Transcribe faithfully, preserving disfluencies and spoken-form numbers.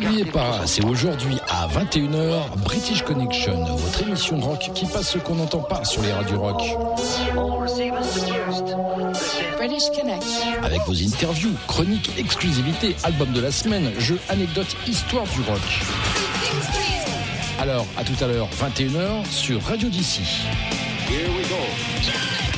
N'oubliez pas, c'est aujourd'hui à vingt et une heures, British Connection, votre émission rock qui passe ce qu'on n'entend pas sur les radios rock. British Connection. Avec vos interviews, chroniques, exclusivités, albums de la semaine, jeux, anecdotes, histoire du rock. Alors, à tout à l'heure, vingt et une heures, sur Radio D C. Here we go.